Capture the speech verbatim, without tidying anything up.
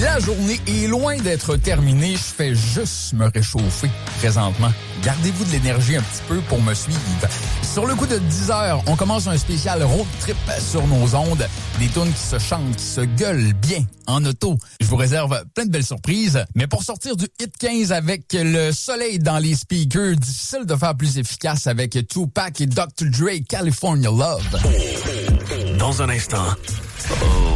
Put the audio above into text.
La journée est loin d'être terminée. Je fais juste me réchauffer présentement. Gardez-vous de l'énergie un petit peu pour me suivre. Sur le coup de dix heures, on commence un spécial road trip sur nos ondes. Des tunes qui se chantent, qui se gueulent bien en auto. Je vous réserve plein de belles surprises. Mais pour sortir du hit quinze avec le soleil dans les speakers, difficile de faire plus efficace avec Tupac et docteur Dre, California Love. Dans un instant...